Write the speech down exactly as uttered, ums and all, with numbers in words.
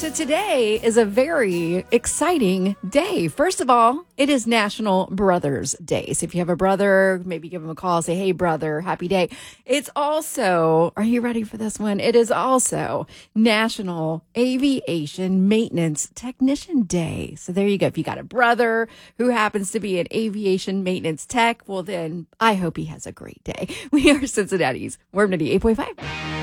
So today is a very exciting day. First of all, it is National Brothers Day. So if you have a brother, maybe give him a call, say, hey, brother, happy day. It's also, are you ready for this one? It is also National Aviation Maintenance Technician Day. So there you go. If you got a brother who happens to be an aviation maintenance tech, well, then I hope he has a great day. We are Cincinnati's Worm ninety-eight point five.